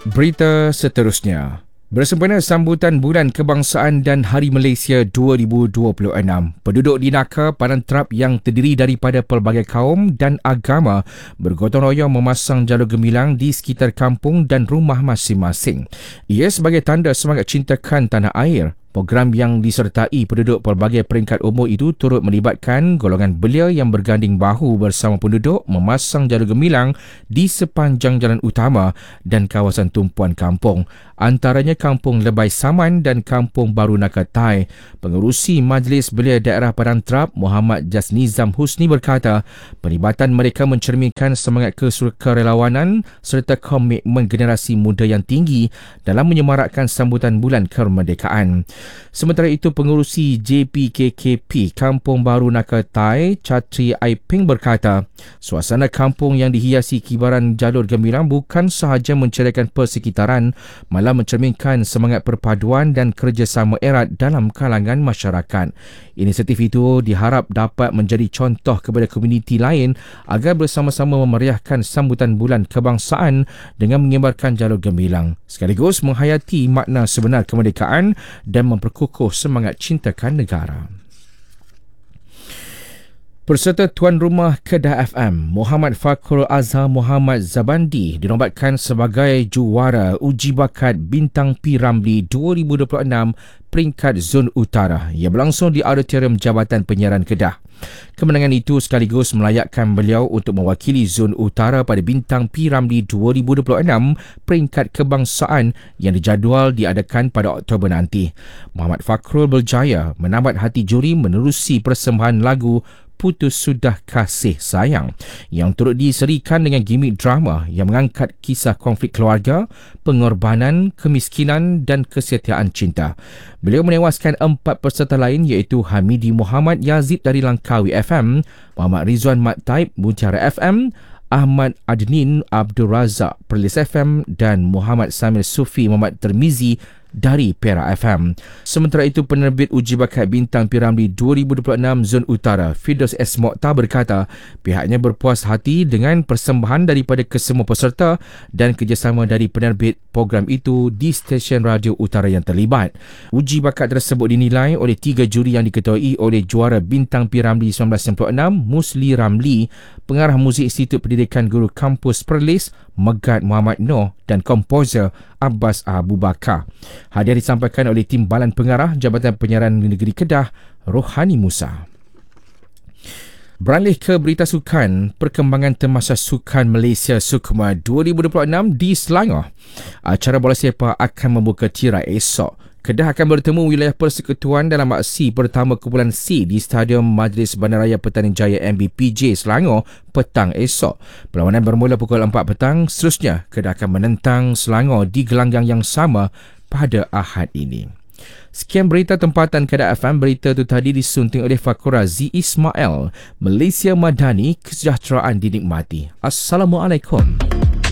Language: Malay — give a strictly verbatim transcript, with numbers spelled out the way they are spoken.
Berita seterusnya. Bersempena sambutan Bulan Kebangsaan dan Hari Malaysia dua ribu dua puluh enam, penduduk di Naka Padang Terap yang terdiri daripada pelbagai kaum dan agama bergotong royong memasang jalur gemilang di sekitar kampung dan rumah masing-masing. Ia sebagai tanda semangat cintakan tanah air. Program yang disertai penduduk pelbagai peringkat umur itu turut melibatkan golongan belia yang berganding bahu bersama penduduk memasang jalur gemilang di sepanjang jalan utama dan kawasan tumpuan kampung. Antaranya Kampung Lebai Saman dan Kampung Baru Nakatai. Pengerusi Majlis Belia Daerah Padang Terap, Muhammad Jasnizam Husni berkata, perlibatan mereka mencerminkan semangat kesukarelawanan serta komitmen generasi muda yang tinggi dalam menyemarakkan sambutan Bulan Kemerdekaan. Sementara itu, pengerusi J P K K P Kampung Baru Nakatai, Chatri Aiping berkata, suasana kampung yang dihiasi kibaran jalur gemilang bukan sahaja menceriakan persekitaran, malah mencerminkan semangat perpaduan dan kerjasama erat dalam kalangan masyarakat. Inisiatif itu diharap dapat menjadi contoh kepada komuniti lain agar bersama-sama memeriahkan sambutan Bulan Kebangsaan dengan mengibarkan jalur gemilang, sekaligus menghayati makna sebenar kemerdekaan dan memperkukuh semangat cintakan negara. Peserta tuan rumah Kedah F M, Muhammad Fakhrul Azhar Muhammad Zabandi, dinobatkan sebagai juara uji bakat Bintang P. Ramlee dua ribu dua puluh enam peringkat Zon Utara yang berlangsung di Auditorium Jabatan Penyiaran Kedah. Kemenangan itu sekaligus melayakkan beliau untuk mewakili Zon Utara pada Bintang P. Ramlee dua ribu dua puluh enam peringkat kebangsaan yang dijadual diadakan pada Oktober nanti. Muhammad Fakhrul berjaya menamat hati juri menerusi persembahan lagu Putus Sudah Kasih Sayang yang turut diserikan dengan gimik drama yang mengangkat kisah konflik keluarga, pengorbanan, kemiskinan dan kesetiaan cinta. Beliau menewaskan empat peserta lain iaitu Hamidi Muhammad Yazid dari Langkawi F M, Muhammad Rizwan Mat Taib Mutiara F M, Ahmad Adnin Abdul Razak Perlis F M dan Muhammad Samir Sufi Muhammad Termizi dari Perak F M. Sementara itu, penerbit uji bakat Bintang P. Ramlee dua ribu dua puluh enam Zon Utara, Firdaus S. Mokhtar berkata, pihaknya berpuas hati dengan persembahan daripada kesemua peserta dan kerjasama dari penerbit program itu di stesen radio utara yang terlibat. Uji bakat tersebut dinilai oleh tiga juri yang diketuai oleh juara Bintang P. Ramlee seribu sembilan ratus sembilan puluh enam, Musli Ramlee, pengarah muzik Institut Pendidikan Guru Kampus Perlis, Megat Muhammad Noh dan komposer Abbas Abu Bakar. Hadiah disampaikan oleh Timbalan Pengarah Jabatan Penyiaran Negeri Kedah, Rohani Musa. Beralih ke berita sukan, perkembangan Temasa Sukan Malaysia Sukma dua ribu dua puluh enam di Selangor. Acara bola sepak akan membuka tirai esok. Kedah akan bertemu wilayah persekutuan dalam aksi pertama kumpulan C di Stadium Majlis Bandaraya Petaning Jaya M B P J Selangor petang esok. Perlawanan bermula pukul empat petang. Seterusnya, Kedah akan menentang Selangor di gelanggang yang sama pada Ahad ini. Sekian berita tempatan Kedah F M. Berita itu tadi disunting oleh Fakura Z. Ismail. Malaysia Madani, kesejahteraan dinikmati. Assalamualaikum.